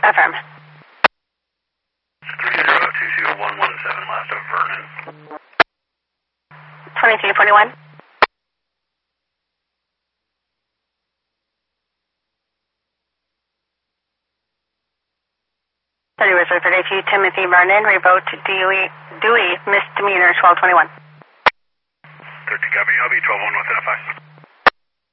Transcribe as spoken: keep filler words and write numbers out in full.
Affirm. three zero two two one one seven, last of Vernon. twenty-two forty-one. thirty Reserve thirty-two, Timothy Vernon, revoked Dewey, Dewey misdemeanor twelve twenty-one. thirty, copy, I'll be twelve one with N F I.